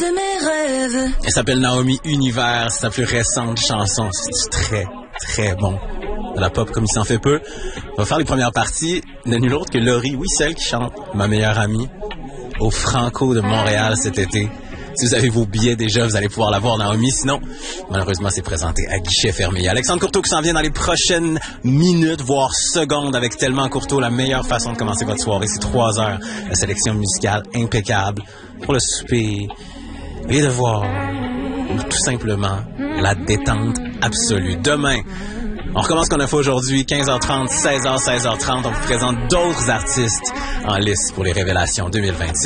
de mes rêves. Elle s'appelle Naomi Univers, sa plus récente chanson. C'est très, très bon. De la pop comme il s'en fait peu. On va faire les premières parties de nul autre que Laurie, oui, celle qui chante Ma meilleure amie au Franco de Montréal cet été. Si vous avez vos billets déjà, vous allez pouvoir la voir, Naomi. Sinon, malheureusement, c'est présenté à guichet fermé. Alexandre Courteau qui s'en vient dans les prochaines minutes, voire secondes, avec Tellement Courteau. La meilleure façon de commencer votre soirée, c'est 3 heures. La sélection musicale impeccable pour le souper, les devoirs, ou tout simplement la détente absolue. Demain, on recommence qu'on a fait aujourd'hui, 15h30, 16h, 16h30. On vous présente d'autres artistes en lice pour les révélations 2026.